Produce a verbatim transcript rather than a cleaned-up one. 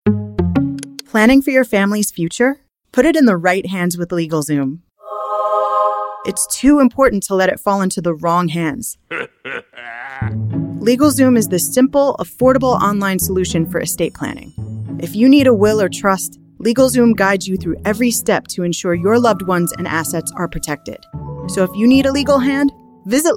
Planning for your family's future? Put it in the right hands with LegalZoom. It's too important to let it fall into the wrong hands. LegalZoom is the simple, affordable online solution for estate planning. If you need a will or trust, LegalZoom guides you through every step to ensure your loved ones and assets are protected. So if you need a legal hand, visit